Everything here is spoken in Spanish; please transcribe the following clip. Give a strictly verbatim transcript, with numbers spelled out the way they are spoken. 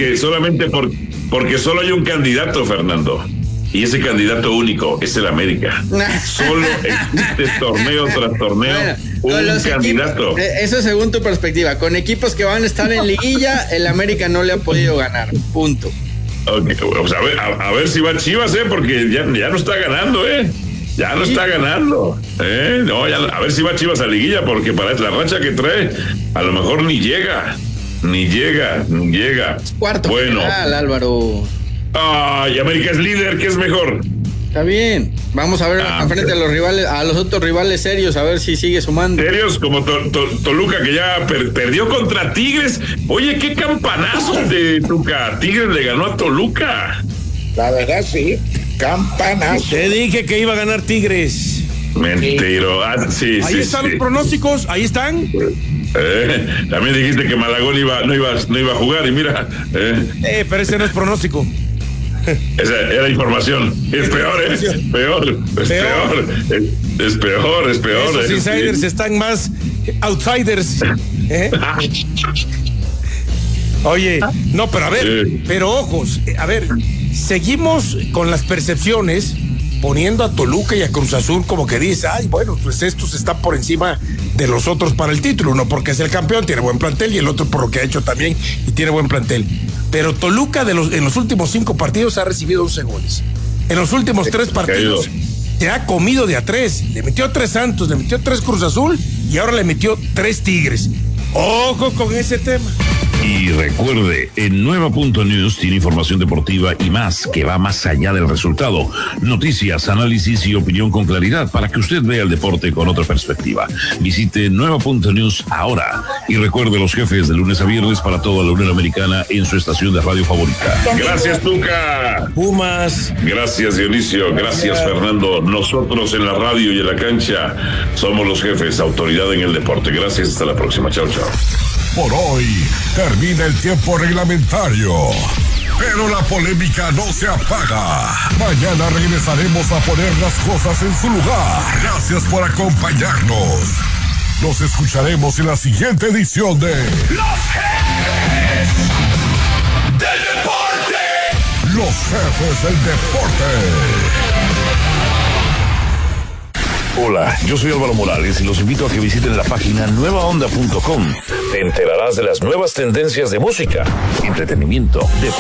porque solamente por, porque solo hay un candidato, Fernando. Y ese candidato único es el América. Solo existe torneo tras torneo bueno, un candidato. Equipos, eso según tu perspectiva. Con equipos que van a estar en liguilla, el América no le ha podido ganar. Punto. Okay, pues a, ver, a, a ver si va Chivas, ¿eh? Porque ya, ya no está ganando, ¿eh? Ya no sí. está ganando. ¿eh? No, ya, a ver si va Chivas a liguilla, porque para la racha que trae, a lo mejor ni llega. Ni llega, ni llega. Cuarto bueno. final, Álvaro. Ay, América es líder, ¿qué es mejor? Está bien, vamos a ver ah, frente a los rivales, a los otros rivales serios, a ver si sigue sumando. Serios como to, to, Toluca, que ya per, perdió contra Tigres. Oye, qué campanazo de Tuca. Tigres le ganó a Toluca. La verdad, sí, campanazo. Te dije que iba a ganar Tigres. Mentiro. Ah, sí, ahí sí, están sí. los pronósticos, ahí están. Eh, también dijiste que Malagón iba, no, iba, no iba a jugar y mira. Eh, eh pero ese no es pronóstico. Esa era información. Es peor, ¿eh? Es peor. Es peor. Es, es peor, es peor. Esos eh, insiders sí. están más outsiders. ¿eh? Oye, no, pero a ver, sí. pero ojos, a ver, seguimos con las percepciones poniendo a Toluca y a Cruz Azul como que dice, ay, bueno, pues estos están por encima de los otros para el título, uno porque es el campeón, tiene buen plantel, y el otro por lo que ha hecho también y tiene buen plantel. Pero Toluca de los, en los últimos cinco partidos ha recibido once goles. En los últimos tres partidos se ha comido de a tres. Le metió tres Santos, le metió tres Cruz Azul y ahora le metió tres Tigres. Ojo con ese tema. Y recuerde, en Nueva punto news tiene información deportiva y más que va más allá del resultado. Noticias, análisis y opinión con claridad para que usted vea el deporte con otra perspectiva. Visite Nueva punto news ahora y recuerde los jefes de lunes a viernes para toda la Unión Americana en su estación de radio favorita. Gracias, Tuca. Pumas. Gracias, Dionisio. Gracias, Fernando. Nosotros en la radio y en la cancha somos los jefes, autoridad en el deporte. Gracias, hasta la próxima. Chao, chao. Por hoy termina el tiempo reglamentario, pero la polémica no se apaga. Mañana regresaremos a poner las cosas en su lugar. Gracias por acompañarnos. Nos escucharemos en la siguiente edición de Los Jefes del Deporte. Los Jefes del Deporte. Hola, yo soy Álvaro Morales y los invito a que visiten la página nueva onda punto com. Te enterarás de las nuevas tendencias de música, entretenimiento, deporte.